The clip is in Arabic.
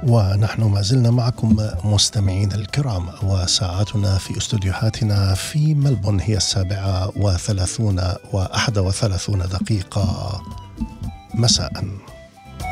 ونحن ما زلنا معكم مستمعين الكرام، وساعتنا في استوديوهاتنا في ملبون هي 7:31 مساء.